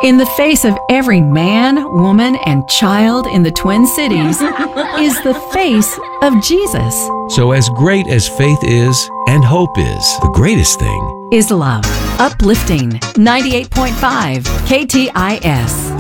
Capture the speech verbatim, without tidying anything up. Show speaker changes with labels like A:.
A: In the face of every man, woman, and child in the Twin Cities is the face of Jesus.
B: So as great as faith is and hope is, the greatest thing
A: Is love. Uplifting ninety-eight point five K T I S.